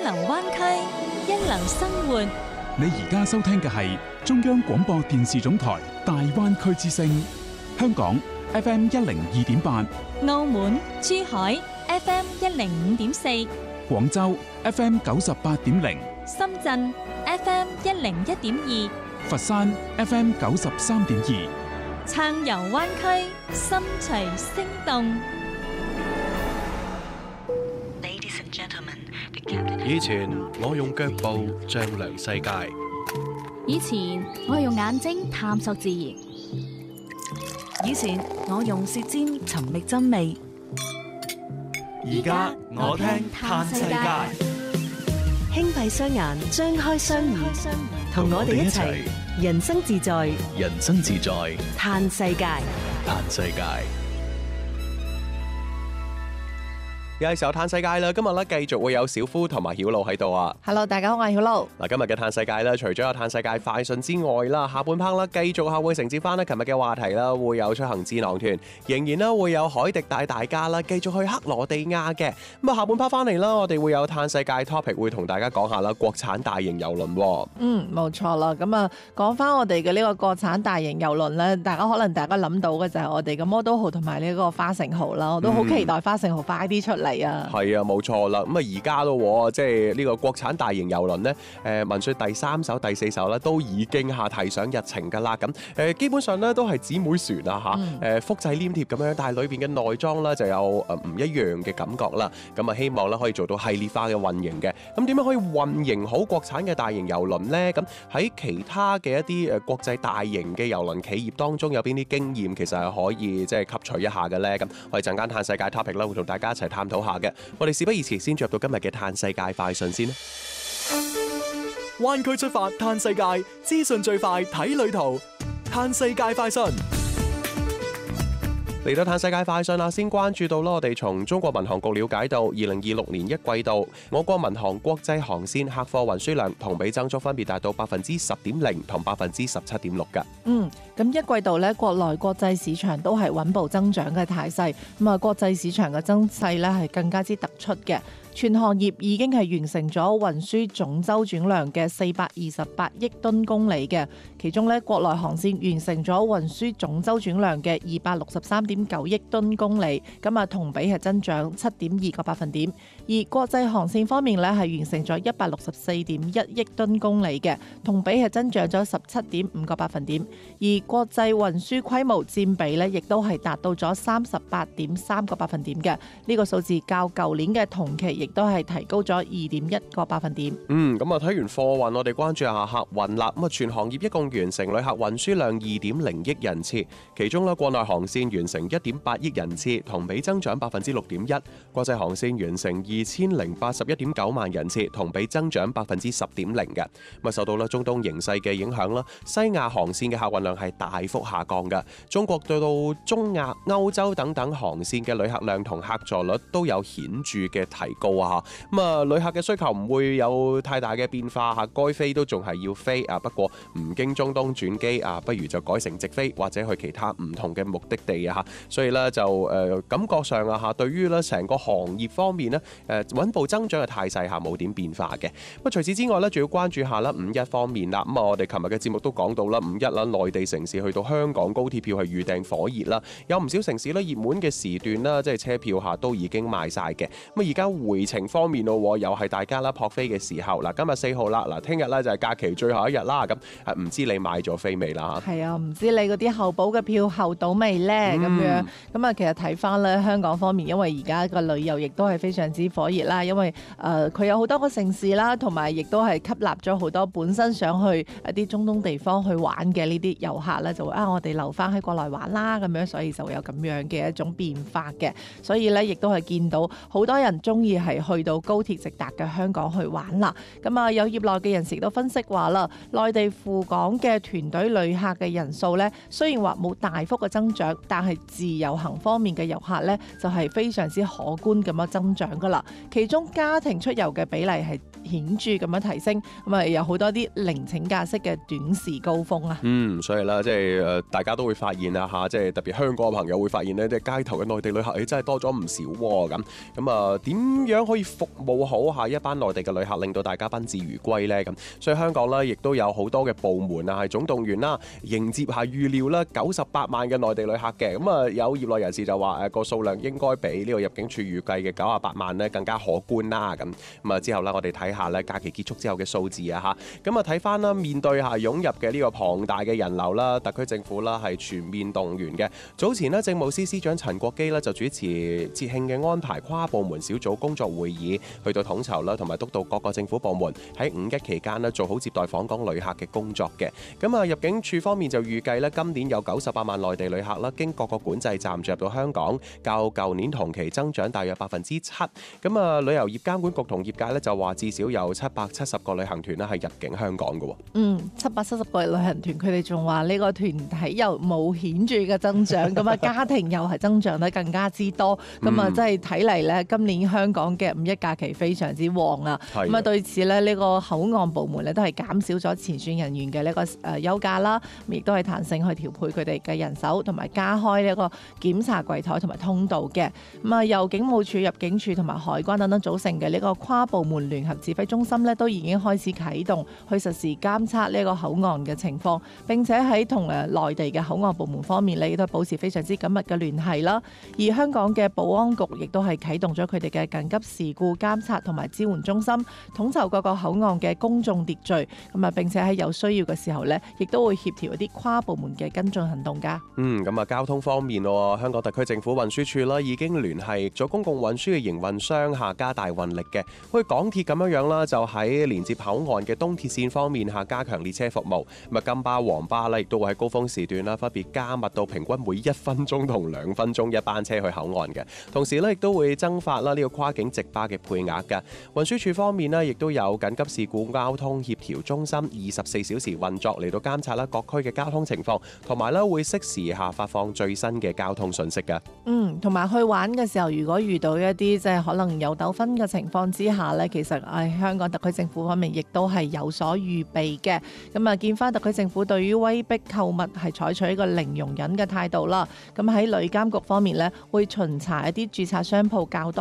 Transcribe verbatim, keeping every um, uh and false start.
流灣區，一流生活。 你而家收聽嘅係中央廣播電視總台大灣區之聲，香港 F M 一零二點八， 澳門、珠海 F M 一零五點四， 廣州 F M 九十八點零， 深圳 F M 一零一點二， 佛山 F M 九十三點二。 暢遊灣區，心隨聲動。 以前我用腳步丈量世界， 以前我用眼睛探索自然， 以前我用舌尖尋覓真味， 而家我聽嘆世界。 輕閉雙眼，張開雙耳，同我哋一齊人生自在， 人生自在嘆世界， 嘆世界。又係時候嘆世界啦！今日咧繼續會有小夫同埋曉露喺度啊。 Hello， 大家好，我係曉露。 嗱，今日嘅嘆世界咧，除咗有嘆世界快訊之外啦，下半 part 啦，繼續下會承接翻咧琴日嘅話題啦，會有出行智囊團，仍然啦會有海迪帶大家啦，繼續去克羅地亞嘅。咁啊，下半 part 翻嚟啦，我哋會有嘆世界 topic 會同大家講下啦，國產大型郵輪。 嗯，冇錯啦。咁啊，講翻我哋嘅呢個國產大型郵輪咧，大家可能大家諗到嘅就係我哋嘅魔都號同埋呢個花城號啦，我都好期待花城號快啲出嚟。係啊， 係啊，冇錯啦。咁啊，而家咯，即係呢個國產大型郵輪呢，誒，聞說第三艘、第四艘咧，都已經下提上日程噶啦。咁誒，基本上咧都係姊妹船啊，吓、嗯，誒，複製黏貼咁樣，但係裏邊嘅內裝咧就有誒唔一樣嘅感覺啦。咁啊，希望咧可以做到系列化嘅運營嘅。咁點樣可以運營好國產嘅大型郵輪呢？咁喺其他嘅一啲誒國際大型嘅郵輪企業當中，有邊啲經驗其實係可以即係吸取一下嘅咧？咁我哋陣間嘆世界 topic 啦，會同大家一齊探討下嘅。我哋事不宜遲，先進入到今日嘅嘆世界快訊先啦。 灣區出發嘆世界，資訊最快睇旅途。嘆世界快訊嚟到嘆世界快訊啦，先關注到啦，我哋從中國民航局了解到，二零二六年一季度，我國民航國際航線客貨運輸量同比增速分別達到百分之十點零同百分之十七點六㗎。 嗯，咁一季度咧，國內國際市場都係穩步增長嘅態勢，咁啊，國際市場嘅增勢咧係更加之突出嘅。全行業已經係完成咗運輸總周轉量嘅四百二十八億噸公里嘅，其中咧國內航線完成咗運輸總周轉量嘅二百六十三點九億噸公里，咁啊同比係增長七點二個百分點。而國際航線方面咧係完成咗一百六十四點一億噸公里嘅，同比係增長咗十七點五個百分點。而國際運輸規模佔比咧亦都係達到咗三十八點三個百分點嘅，呢個數字較舊年嘅同期亦都係提高咗二點一個百分點。 嗯，咁啊睇完貨運，我哋關注下客運啦。咁啊，全行業一共完成旅客運輸量二點零億人次，其中咧國內航線完成一點八億人次，同比增長百分之六點一；國際航線完成二千零八十一點九萬人次，同比增長百分之十點零嘅。咁啊，受到咧中東形勢嘅影響啦，西亞航線嘅客運量係大幅下降嘅。中國對到中亞、歐洲等等航線嘅旅客量同客座率都有顯著嘅提高啊！咁啊，旅客嘅需求唔會有太大嘅變化嚇，該飛都仲係要飛啊。不過唔經中東轉機啊，不如就改成直飛或者去其他唔同嘅目的地啊嚇。所以咧就誒、呃、感覺上啊嚇，對於咧成個行業方面咧誒穩步增長嘅態勢下冇點變化嘅。咁除此之外咧，仲要關注下啦五一方面啦。咁啊，我哋琴日嘅節目都講到啦，五一啦，內地城市去到香港高鐵票係預訂火熱啦，有唔少城市咧熱門嘅時段啦，即係車票下都已經賣晒嘅。咁而家回程方面咯，又係大家啦撲飛嘅時候。嗱，今日四號啦，嗱，聽日咧就係假期最後一日啦。咁誒，唔知你買咗飛未啦？ 係啊，唔知你嗰啲候補嘅票候到未呢？咁、嗯、樣咁啊，其實睇翻咧香港方面，因為而家個旅遊亦都係非常之火熱啦。因為誒佢、呃、有好多個城市啦，同埋亦都係吸納咗好多本身想去一啲中東地方去玩嘅呢啲遊客咧，就會啊我哋留翻喺國內玩啦，咁樣所以就會有咁樣嘅一種變化嘅。所以咧，亦都係見到好多人中意係去到高鐵直達嘅香港去玩啦。咁啊，有業內嘅人士都分析話啦，內地赴港嘅團隊旅客嘅人數咧，雖然話冇大幅嘅增長，但係自由行方面嘅遊客咧就係非常之可觀咁樣增長噶啦。其中家庭出遊嘅比例係顯著咁樣提升，咁啊有好多啲零請假式嘅短時高峰啊。 嗯，所以啦，即係誒，大家都會發現啊嚇，即係特別香港嘅朋友會發現咧，即係街頭嘅內地旅客誒真係多咗唔少喎。咁咁啊，點樣樣可以服務好下一班內地嘅旅客，令到大家賓至如歸呢？咁所以香港呢，亦都有好多嘅部門啊，係總動員啦，迎接下預料啦九十八萬嘅內地旅客嘅。咁啊，有業內人士就話誒個數量應該比呢個入境處預計嘅九十八萬呢更加可觀啦。咁咁啊之後呢，我哋睇下呢假期結束之後嘅數字啊嚇。咁啊睇翻啦，面對下湧入嘅呢個龐大嘅人流啦，特區政府啦係全面動員嘅。早前呢，政務司司長陳國基呢就主持節慶嘅安排跨部門小組工作會議，去到統籌啦，同埋督導各個政府部門喺五一期間呢做好接待訪港旅客嘅工作嘅。咁啊入境處方面就預計呢，今年有九十八萬內地旅客啦，經各個管制站進入到香港，較舊年同期增長大約百分之七。咁啊旅遊業監管局同業界呢就話至少有七百七十個旅行團呢係入境香港嘅。 嗯，七百七十個旅行團，佢哋仲話呢個團體又冇顯著嘅增長，咁啊家庭又係增長得更加之多，咁啊真係睇嚟呢，今年香港嘅五一假期非常之旺啊！咁啊的對此呢，呢、呢個口岸部門呢都係減少咗前線人員嘅呢個誒休假啦，亦都係彈性去調配佢哋嘅人手，同埋加開呢個檢查櫃台同埋通道嘅。咁啊由警務處、入境處同埋海關等等組成嘅呢個跨部門聯合指揮中心呢，都已經開始啟動去實時監測呢個口岸嘅情況，並且喺同誒內地嘅口岸部門方面呢，亦都保持非常之緊密嘅聯繫啦。而香港嘅保安局亦都係啟動咗佢哋嘅緊急事故監察同埋支援中心，統籌各個口岸嘅公眾秩序，咁啊並且喺有需要嘅時候呢，亦都會協調一啲跨部門嘅跟進行動㗎。 嗯，咁啊交通方面喎，香港特區政府運輸署啦已經聯繫咗公共運輸嘅營運商下加大運力嘅，好似港鐵咁樣樣啦，就喺連接口岸嘅東鐵線方面下加強列車服務，咁啊金巴、黃巴呢亦都會喺高峰時段啦分別加密到平均每一分鐘同兩分鐘一班車去口岸嘅，同時呢亦都會增發啦呢個跨境直巴嘅配額嘅。運輸署方面呢亦都有緊急事故交通協調中心二十四小時運作嚟到監察啦各區嘅交通情況，同埋咧會適時下發放最新嘅交通信息嘅。 嗯，同埋去玩嘅時候，如果遇到一啲即係可能有糾紛嘅情況之下呢，其實誒香港特區政府方面亦都係有所預備嘅。咁啊，見翻特區政府對於威逼購物係採取一個零容忍嘅態度啦。咁喺旅監局方面呢，會巡查一啲註冊商鋪較多